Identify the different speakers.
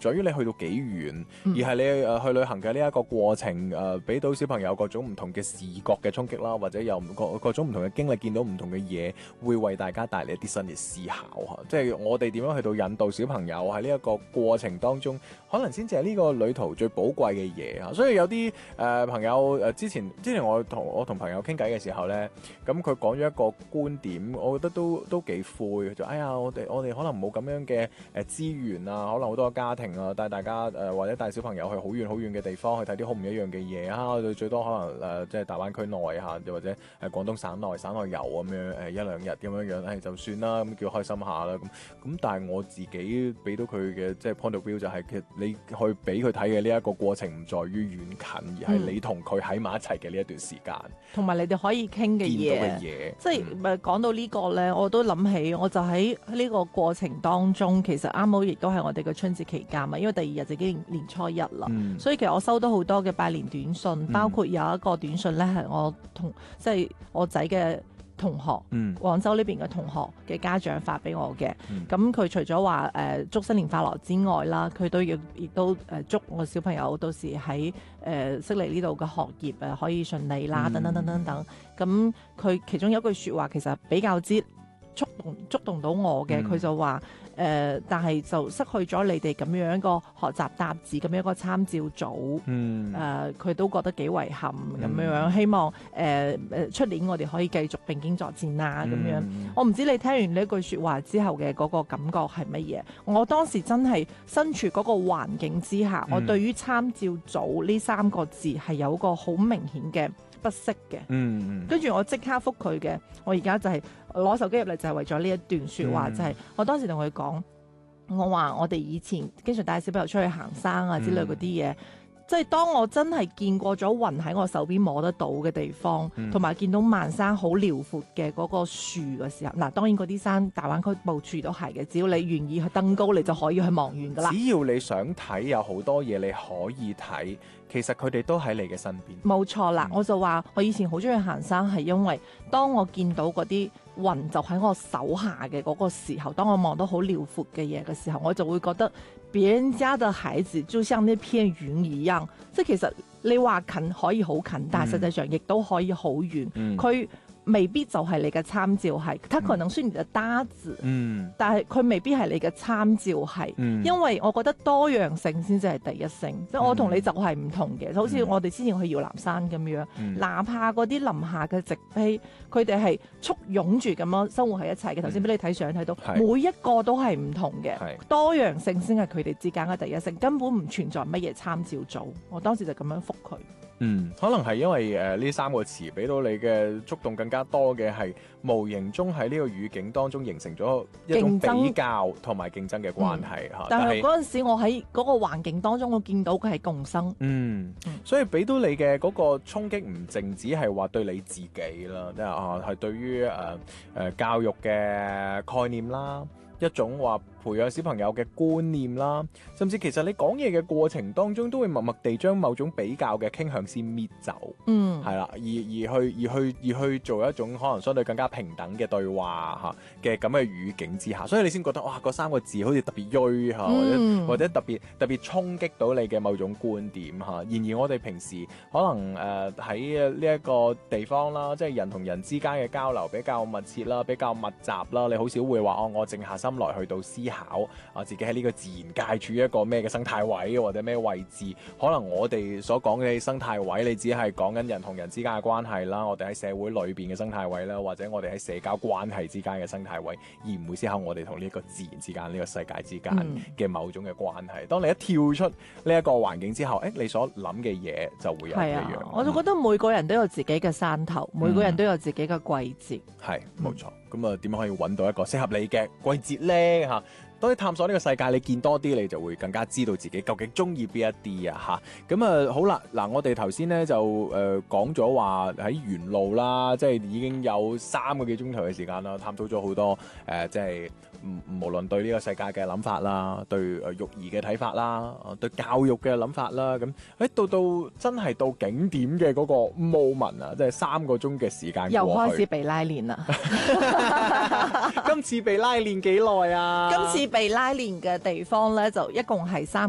Speaker 1: 在於你去到幾遠，而係你去旅行嘅呢一個過程俾到小朋友各種唔同嘅視覺嘅衝擊啦，或者有各種唔同嘅經歷，見到唔同嘅嘢，會為大家帶嚟一啲新嘅思考嚇。即係我哋點樣去到引導小朋友喺呢一個過程當中，可能先至係呢個旅途最寶貴嘅嘢嚇。所以有啲朋友之前我同朋友傾偈嘅時候咧，咁佢講咗一個觀點，我覺得都幾灰。就哎呀，我哋可能冇咁樣嘅資源啊，可能好多家庭啊帶大家或者帶小朋友去好遠好遠嘅地方去睇啲好唔一樣嘅嘢啊。我哋最多可能即係大灣區內嚇，又或者廣東省內遊咁樣一兩日咁樣就算啦，咁叫開心下啦咁。但係我自己俾到佢嘅即係 point of view 就係其實你去俾佢睇嘅呢一個過程唔在於遠近，而係你同佢喺埋一齊嘅呢一段時間，同埋你哋可以傾嘅嘢，即係講到呢個咧，我都諗起，我就喺呢個過程當中，其實啱好亦都係我哋嘅春節期間嘛，因為第二日就已經年初一啦，所以其實我收到好多嘅拜年短信，包括有一個短信咧係我即係我仔嘅同學，廣州呢邊嘅同學嘅家長發俾我嘅，咁佢除咗話祝新年快樂之外啦，佢都亦都祝我小朋友到時喺悉尼呢度嘅學業可以順利啦，等等等等等。咁佢其中有一句説話其實比較之觸動到我嘅，佢就話但係就失去咗你哋咁樣一個學習搭子咁樣一個參照組，佢都覺得幾遺憾咁樣，希望出年我哋可以繼續並肩作戰啦咁樣。我唔知你聽完呢句説話之後嘅嗰個感覺係乜嘢？我當時真係身處嗰個環境之下，我對於參照組呢3個字係有個好明顯嘅不適嘅，跟住我即刻覆佢嘅。我而家就係攞手機入嚟，就係為咗呢一段説話，就係我當時同佢講，我話我哋以前經常帶小朋友出去行山啊之類嗰啲嘢，即係當我真係見過咗雲喺我手邊摸得到嘅地方，同埋見到萬山好遼闊嘅嗰個樹嘅時候，嗱當然嗰啲山大灣區到處都係嘅，只要你願意去登高，你就可以去望遠噶啦。只要你想睇，有好多嘢你可以睇。其實佢哋都喺你嘅身邊，冇錯啦。我就話我以前好中意行山，係因為當我見到嗰啲雲就喺我手下嘅嗰個時候，當我望到好遼闊嘅嘢嘅時候，我就會覺得別人家嘅孩子就像呢片雲一樣，即係其實你話近可以好近，但係實際上亦都可以好遠。佢未必就係你嘅參照係，它可能是你的搭子，但係佢未必係你嘅參照係，因為我覺得多樣性先至係第一性，即係我同你就係唔同嘅，好似我哋之前去搖籃山咁樣，哪怕嗰啲林下嘅植被，佢哋係簇擁住咁樣生活喺一齊嘅。頭先俾你睇相睇到，每一個都係唔同嘅，多樣性先係佢哋之間嘅第一性，根本唔存在乜嘢參照組。我當時就咁樣覆佢。可能係因為呢3個詞俾到你嘅觸動更加多嘅係無形中喺呢個語境當中形成咗一種比較同埋競爭嘅關係嚇。但係嗰陣時我喺嗰個環境當中，我見到佢係共生。所以俾到你嘅嗰個衝擊唔淨止係話對你自己啦，即係係對於教育嘅概念啦，一種話培養小朋友嘅觀念啦，甚至其實你講嘢嘅過程當中，都會默默地將某種比較嘅傾向先搣走，係啦，而去做一種可能相對更加平等嘅對話嚇嘅咁嘅語境之下，所以你先覺得哇，嗰3個字好似特別鋭嚇，或者特別衝擊到你嘅某種觀點嚇。然而我哋平時可能喺呢一個地方啦，即係人同人之間嘅交流比較密切啦，比較密集啦，你好少會話我靜下心來去到思考自己喺呢個自然界處於一個咩嘅生態位或者咩位置。可能我哋所講嘅生態位，你只係講緊人同人之間嘅關係啦，我哋喺社會裏邊嘅生態位啦，或者我哋喺社交關係之間嘅生態位，而唔會思考我哋同呢個自然之間、呢個世界之間嘅某種嘅關係。當你一跳出呢一個環境之後，你所諗嘅嘢就會有唔一樣。我就覺得每個人都有自己嘅山頭，每個人都有自己嘅季節。係冇錯。咁啊，點樣可以揾到一個適合你嘅季節呢？嚇，當你探索呢個世界，你見多啲，你就會更加知道自己究竟中意邊一啲啊！嚇，咁啊好啦，嗱，我哋頭先咧就講咗話喺沿路啦，即係已經有3個幾鐘頭嘅時間啦，探討咗好多即係無論對呢個世界嘅諗法啦，對育兒嘅睇法啦，對教育嘅諗法啦，咁到真係到景點嘅嗰個 moment 啊，即係3個鐘嘅時間又開始被拉練啦。今次被拉練幾耐啊？今次被拉練嘅地方咧，就一共係3